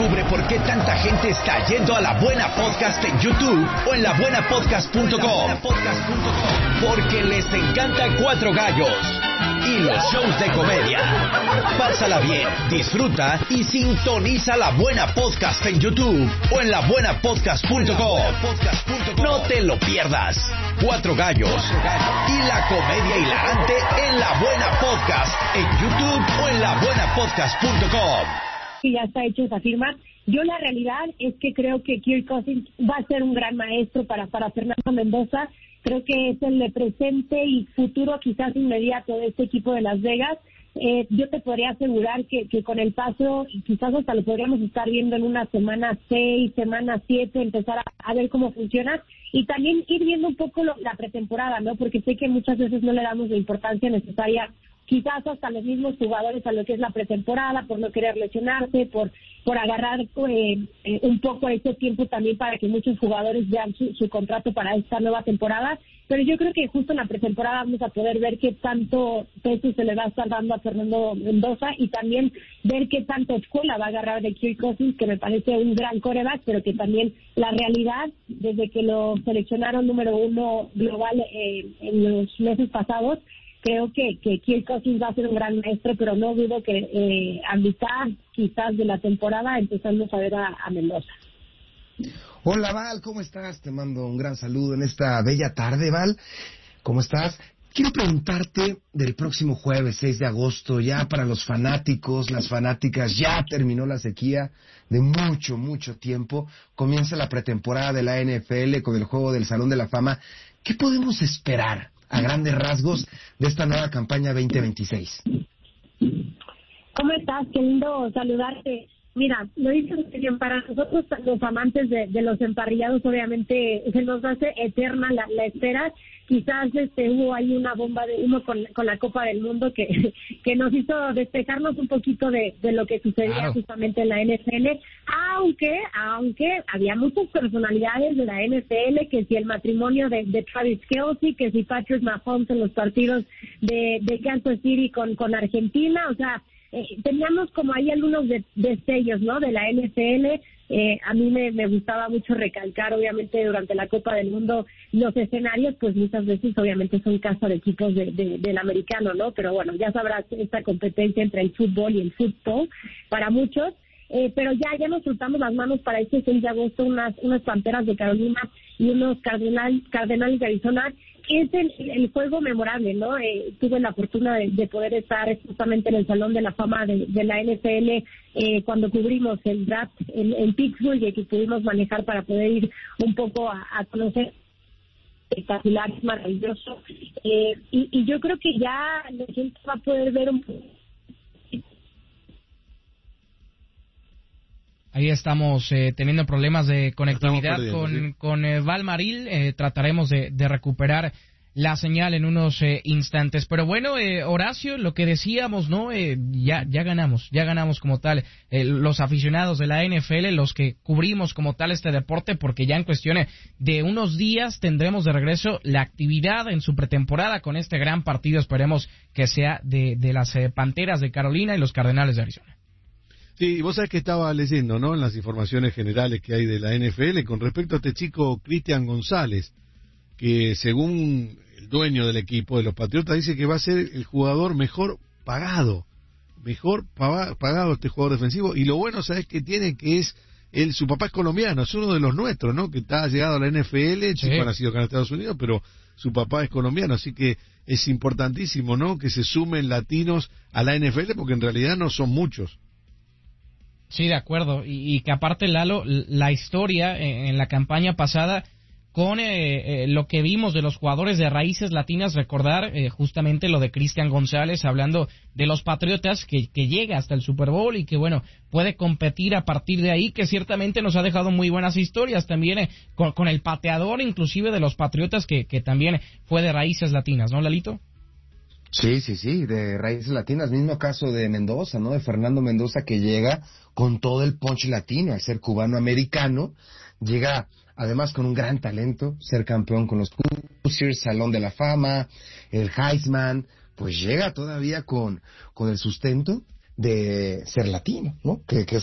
Descubre por qué tanta gente está yendo a La Buena Podcast en YouTube o en labuenapodcast.com. Porque les encanta Cuatro Gallos y los shows de comedia. Pásala bien, disfruta y sintoniza La Buena Podcast en YouTube o en labuenapodcast.com. No te lo pierdas. Cuatro Gallos y la comedia hilarante en La Buena Podcast en YouTube o en labuenapodcast.com. Y ya está hecho esa firma. Yo la realidad es que creo que Kirk Cousins va a ser un gran maestro para Fernando Mendoza. Creo que es el de presente y futuro quizás inmediato de este equipo de Las Vegas. Yo te podría asegurar que con el paso, quizás hasta lo podríamos estar viendo en una semana 6, semana 7, empezar a ver cómo funciona y también ir viendo un poco la pretemporada, ¿no? Porque sé que muchas veces no le damos la importancia necesaria, quizás hasta los mismos jugadores, a lo que es la pretemporada, por no querer lesionarse, por agarrar un poco ese tiempo también para que muchos jugadores vean su contrato para esta nueva temporada. Pero yo creo que justo en la pretemporada vamos a poder ver qué tanto peso se le va a estar dando a Fernando Mendoza y también ver qué tanto escuela va a agarrar de Kirk Cousins, que me parece un gran quarterback, pero que también la realidad, desde que lo seleccionaron número 1 global en los meses pasados, creo que Kirk Cousins va a ser un gran maestro, pero no dudo que a mitad quizás de la temporada empezamos a ver a Mendoza. Hola Val, ¿cómo estás? Te mando un gran saludo en esta bella tarde, Val. ¿Cómo estás? Quiero preguntarte del próximo jueves 6 de agosto, ya para los fanáticos, las fanáticas, ya terminó la sequía de mucho tiempo, comienza la pretemporada de la NFL con el juego del Salón de la Fama. ¿Qué podemos esperar a grandes rasgos de esta nueva campaña 2026? ¿Cómo estás? Qué lindo saludarte. Mira, lo dices muy bien, para nosotros los amantes de los emparrillados obviamente se nos hace eterna la espera. Quizás hubo ahí una bomba de humo con la Copa del Mundo que nos hizo despejarnos un poquito de lo que sucedía justamente en la NFL, aunque había muchas personalidades de la NFL, que si el matrimonio de Travis Kelce, que si Patrick Mahomes en los partidos de Kansas City con Argentina, o sea, teníamos como ahí algunos destellos, ¿no?, de la NFL. A mí me gustaba mucho recalcar, obviamente, durante la Copa del Mundo, los escenarios, pues muchas veces, obviamente, son casa de equipos del americano, ¿no? Pero bueno, ya sabrás esta competencia entre el fútbol y el fútbol para muchos. Pero ya nos soltamos las manos para este 6 de agosto, unas Panteras de Carolina y unos Cardenales de Arizona. Es el juego memorable, ¿no? Tuve la fortuna de poder estar justamente en el Salón de la Fama de la NFL cuando cubrimos el draft en Pittsburgh, y que pudimos manejar para poder ir un poco a conocer. Espectacular, es maravilloso. Y yo creo que ya la gente va a poder ver un poco. Ahí estamos teniendo problemas de conectividad con Val Maril. Trataremos de recuperar la señal en unos instantes. Pero bueno, Horacio, lo que decíamos, ¿no? Ya ganamos como tal los aficionados de la NFL, los que cubrimos como tal este deporte, porque ya en cuestión de unos días tendremos de regreso la actividad en su pretemporada con este gran partido. Esperemos que sea de las Panteras de Carolina y los Cardenales de Arizona. Sí, vos sabés que estaba leyendo, ¿no?, en las informaciones generales que hay de la NFL con respecto a este chico Cristian González, que según el dueño del equipo de los Patriotas dice que va a ser el jugador mejor pagado este jugador defensivo. Y lo bueno, ¿sabés qué tiene? Que es su papá es colombiano, es uno de los nuestros, ¿no?, que está llegado a la NFL, el chico ha nacido acá en Estados Unidos, pero su papá es colombiano, así que es importantísimo, ¿no?, que se sumen latinos a la NFL, porque en realidad no son muchos. Sí, de acuerdo, y que aparte, Lalo, la historia en la campaña pasada con lo que vimos de los jugadores de raíces latinas, recordar justamente lo de Cristian González, hablando de los Patriotas, que llega hasta el Super Bowl y que, bueno, puede competir a partir de ahí, que ciertamente nos ha dejado muy buenas historias también con el pateador inclusive de los Patriotas, que también fue de raíces latinas, ¿no, Lalito? Sí, de raíces latinas, mismo caso de Mendoza, ¿no?, de Fernando Mendoza, que llega con todo el punch latino, al ser cubano-americano, llega además con un gran talento, ser campeón con los Hoosiers, Salón de la Fama, el Heisman, pues llega todavía con el sustento de ser latino, ¿no?, que